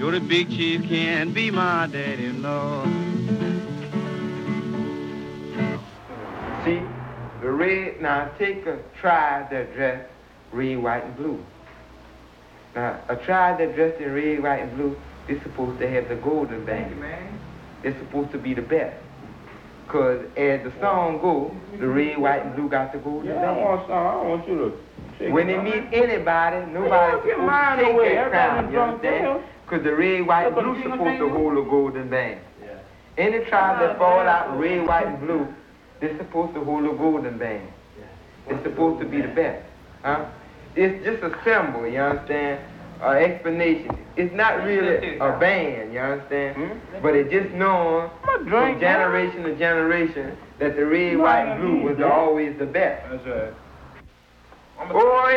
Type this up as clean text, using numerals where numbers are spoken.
So the big chief can be my daddy, Lord. See, the red, now take a tribe that dress red, white, and blue. Now, a tribe that dressed in red, white, and blue is supposed to have the golden band. It's supposed to be the best. Because as the song goes, the red, white, and blue got the golden band. I want you to... When they meet anybody, nobody's supposed to take that crown, you understand? Because the red, white, and blue supposed to hold a golden band. Any tribe that fall out red, white, and blue, they're supposed to hold a golden band. It's supposed to be the best. Huh? It's just a symbol, you understand? Explanation. It's not really a band, you understand? But it's just known from generation to generation that the red, white, and blue was always the best. That's right. Boy,